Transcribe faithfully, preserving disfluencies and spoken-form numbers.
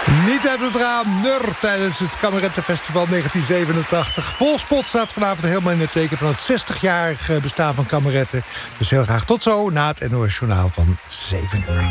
Niet uit het raam, Nur, tijdens het Kamerettenfestival negentien zevenentachtig. Volspot staat vanavond helemaal in het teken van het zestigjarig bestaan van Kameretten. Dus heel graag tot zo, na het N O S Journaal van zeven uur.